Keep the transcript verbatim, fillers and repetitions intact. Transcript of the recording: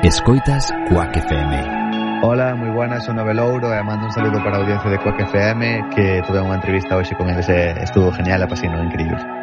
Escoitas Quack F M. Hola, moi buenas, son Nove Louro e mando un saludo para a audiencia de Quack F M, que tuve unha entrevista hoxe con eles e estuvo genial, apasionado, increíble.